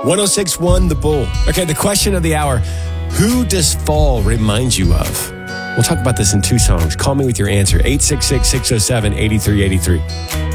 1061 The Bull. Okay, the question of the hour. Who does fall remind you of? We'll talk about this in 2 songs. Call me with your answer. 866-607-8383.